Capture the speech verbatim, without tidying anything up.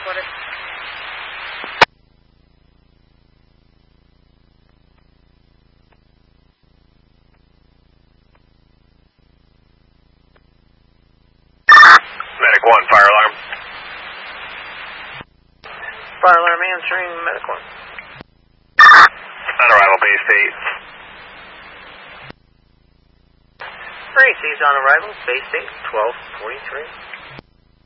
recorded. Medic one, fire alarm. Fire alarm answering, Medic one. On arrival, base eight. Great, he's on arrival, base eight, twelve forty-three.